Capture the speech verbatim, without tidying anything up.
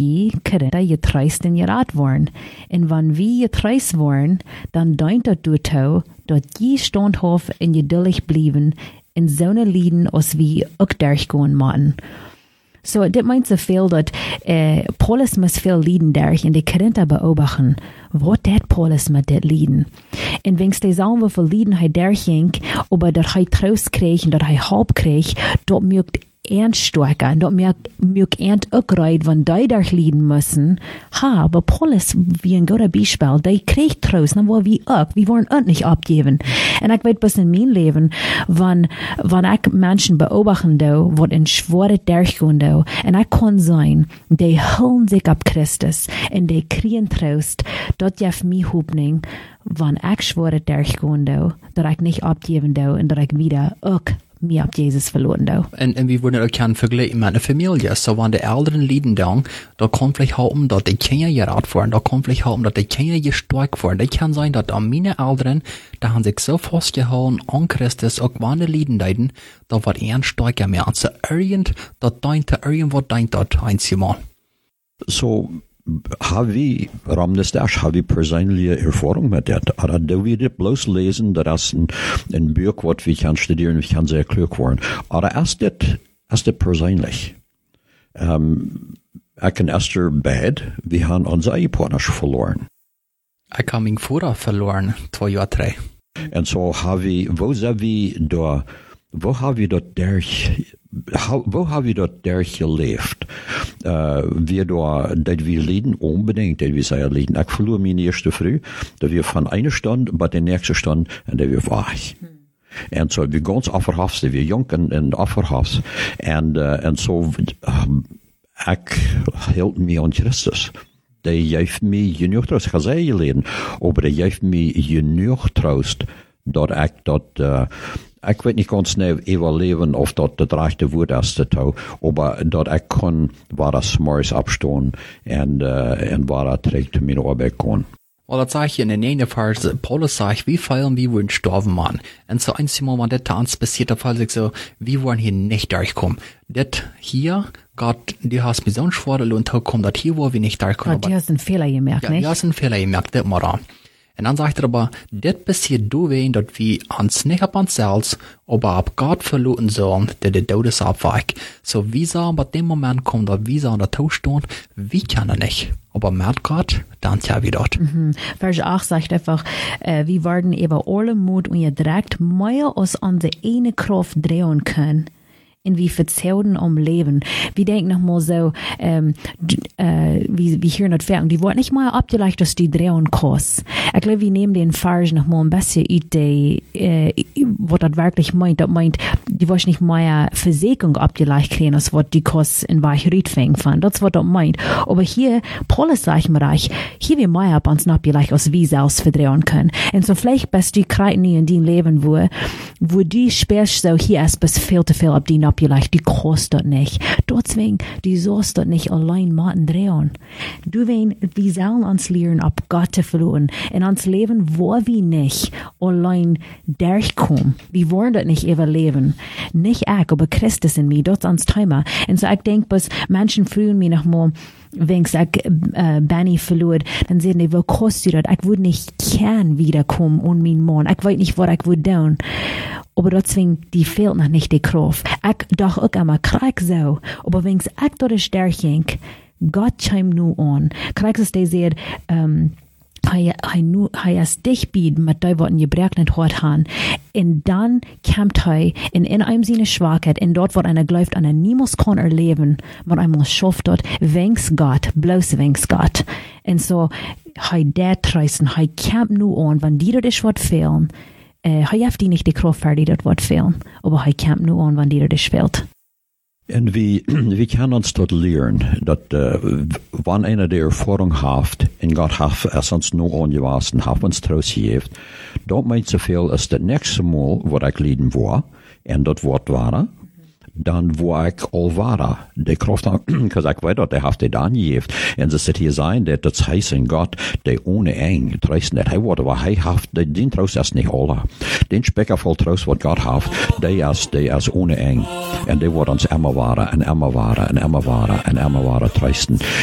je Korinther getreist en geraad worden. En wanneer we getreist worden, dan deint dat doortouw, dat je standhof en geduldig blijven in zo'n lieden als we ook durchgaan moeten. So, dit meint zoveel dat uh, Paulus moest veel lieden derg en de Korinther beobachten. Wat deed Paulus met dit lieden? En wens hij zelf hoeveel lieden hij derg ging, aber dat hij troost kreeg en dat hij hulp kreeg, dat mögt ernststärker, dat mögt ernst ook rijden, want die derg lieden müssen. Ha, aber Paulus, wie ein guter Beispiel, die kreeg troost, dan waren we ook, we waren ook niet opgeven. En ik weet bis in mijn leven, wann, wann ik mensen beobachten doe, wat in schwere derggaan doe, en ik kan zijn, die hullen zich op Christus, en die kriegen troost, dat jef mij hoopning, wann ik schwere derggaan doe, dat ik niet opgeven doe, en dat ik wieder ook mir ab Jesus verloren da. Und, und wir würden auch gerne vergleichen mit einer Familie. So, wenn die Eltern lieben dann, da kann vielleicht haben, dass die Kinder gerat werden, da kann vielleicht haben, dass die Kinder gestark werden. Das kann sein, dass an meine Eltern, da haben sich so festgehalten an Christus, auch wenn die lieben deiden, da wird eher stärker mehr. Und so irgend, da deint, irgendwas deint das einmal. So, haben wir, Ramnes Dash, haben wir persönliche Erfahrung mit das? Oder do wir das bloß lesen, das ist ein, ein Buch, was wir können studieren, wir können sehr klug werden. Oder ist das, ist das persönlich? Um, ich und Esther bad, wir haben unsere Ehepartner verloren. Ich habe meinen Vater verloren, zwei Jahre, drei. Und so haben wir, wo sind wir da, wo haben wir dort durch, wo haben wir dort durchgelebt? Uh, wir da, dass wir leden unbedingt, dass wir sagen, leden. Ich verlor meine erste Früh, dass wir von einer Stunde bei der nächsten Stunde, und dass wir wach. Hm. Und so, wir ganz afferhafs, dass wir jung und, und afferhafs. Und, uh, und so, um, ich hielt mich an Christus. Der geeft mir genug Trost. Ich kann sagen, leden, aber der geeft mir genug Trost, dass ich dort, uh, ich weiß nicht ganz genau evaluieren, ob das das rechte Wort ist, aber dass ich kann, war das morgens abstehen und, äh, und war das direkt zu meiner Arbeit gehen. Well, dat sag ich in den ene Vers, Paulus sagt, wie feiern wir wollen sterben, Mann. Und so einmal, wenn das uns passiert, da fällt sich so, wir wollen hier nicht durchkommen. Das hier, Gott, die hast mir so ein schwarer Lohn kommen, das hier wollen wir nicht durchkommen. Gott, die hast einen Fehler gemerkt, ja, nicht? Ja, die hast einen Fehler gemerkt, das mal da. Und dann sagt er aber, das passiert deswegen, dass wir uns nicht ab uns selbst, aber ab Gott verloren sollen, der der Todes abweicht. So, wie so bei dem Moment kommt, dass wir so an der Tod stehen, wie kann er nicht. Aber mit Gott, dann ja wie dort. Mhm. Vers acht sagt einfach, äh, wir werden eben alle Mut und ihr direkt mehr als unsere eine Kraft drehen können. Und wie verzelden om Leben. Wie denken noch mal so, ähm, äh, wie, wie hier nicht fertig. Die wird nicht mal abgeleicht, dass die drehen kost. Ich glaube, wir nehmen den Vers noch mal ein bisschen Idee, äh, was das wirklich meint. Das meint, die wird nicht mal Versicherung abgeleicht kriegen, als was die kost in Weichried fängt von. Das was das meint. Aber hier, Paulus sagt mir reich, hier wir mehr ab uns abgeleicht, als wir selbst verdrehen können. Und so vielleicht bist die Kreiten nie in dein Leben, wo, wo die sperrst so, hier ist bis viel zu viel ab die vielleicht, die kostet nicht. Deswegen, die sollst dort nicht allein machen drehen. Du wen, wir sollen uns lernen, ab Gott zu verloren. In uns Leben, wo wir nicht allein durchkommen. Wir wollen das nicht überleben. Nicht ich, aber Christus in mir, das ist uns Thema. Und so, ich denke, dass Menschen früher mir noch mal, wenn ich äh, Benny verlor, dann sagen die, wo kostet das? Ich würde nicht gern wiederkommen und mein Mann. Ich weiß nicht, was ich würde tun. Aber deswegen, die fehlt noch nicht die Kraft. Ich dachte auch immer, krieg so. Aber wenn ich dort durchging, Gott scheimt nur an. Krieg es, der sagt, ähm, Hij, hij, nu, hij is dichtbied met die wat je gebruikt niet hoort gaan. En dan komt hij in, in einem seine Schwachheit, en dort wat einer glaubt, einer niemals kann erleben, wat einmal schafft dort, wenks Gott, bloß wenks Gott. En so, hij der treisen, hij kommt nur an, wenn die dort ist wat fehlen, äh, hij heeft die nicht die Kraft für die dort wat fehlen, aber hij kommt nur an, wenn die dort ist fehlt. Und wie, wie kann uns dort lernen, dass, äh, wenn einer die Erfahrung hat, und Gott hat es uns nur angewiesen, hat uns Trost gegeben, dort meint so viel, als das nächste Mal, wo ich leiden war, und dort Wort war, dann wo ich all war, die Kraft, because ich weiß, der hat die dann gegeben. Und es ist hier sein, dass das heißt in Gott, der ohne eng, treist nicht, er wurde, aber er hat, den Trost ist nicht alle. Den Specker voll Trost, was Gott hat, der ist, der ist ohne eng. Und der wird uns immer wahren, und immer wahren, und immer wahren, und immer wahren treisten.